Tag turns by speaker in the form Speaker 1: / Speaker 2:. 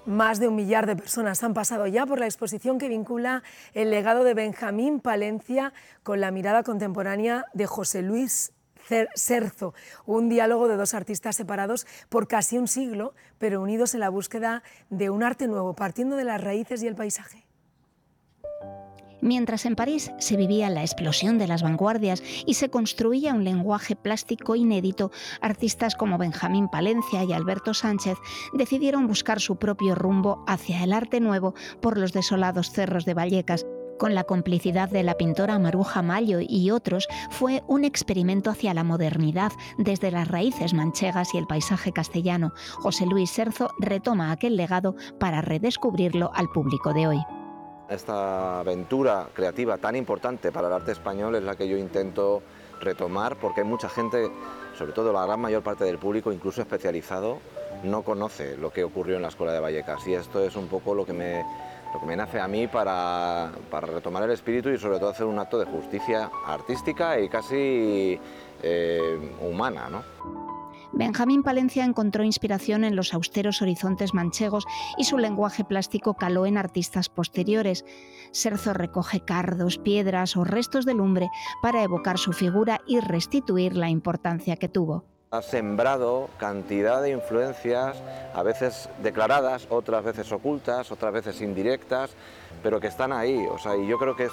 Speaker 1: Más de 1 millar de personas han pasado ya por la exposición que vincula el legado de Benjamín Palencia con la mirada contemporánea de José Luis Serzo, un diálogo de dos artistas separados por casi un siglo, pero unidos en la búsqueda de un arte nuevo, partiendo de las raíces y el paisaje.
Speaker 2: Mientras en París se vivía la explosión de las vanguardias y se construía un lenguaje plástico inédito, artistas como Benjamín Palencia y Alberto Sánchez decidieron buscar su propio rumbo hacia el arte nuevo por los desolados cerros de Vallecas. Con la complicidad de la pintora Maruja Mallo y otros, fue un experimento hacia la modernidad desde las raíces manchegas y el paisaje castellano. José Luis Serzo retoma aquel legado para redescubrirlo al público de hoy.
Speaker 3: Esta aventura creativa tan importante para el arte español es la que yo intento retomar, porque hay mucha gente, sobre todo la gran mayor parte del público, incluso especializado, no conoce lo que ocurrió en la Escuela de Vallecas, y esto es un poco lo que me nace a mí para retomar el espíritu y sobre todo hacer un acto de justicia artística y casi humana, ¿no?
Speaker 2: Benjamín Palencia encontró inspiración en los austeros horizontes manchegos y su lenguaje plástico caló en artistas posteriores. Serzo recoge cardos, piedras o restos de lumbre para evocar su figura y restituir la importancia que tuvo.
Speaker 3: Ha sembrado cantidad de influencias, a veces declaradas, otras veces ocultas, otras veces indirectas, pero que están ahí. O sea, y yo creo que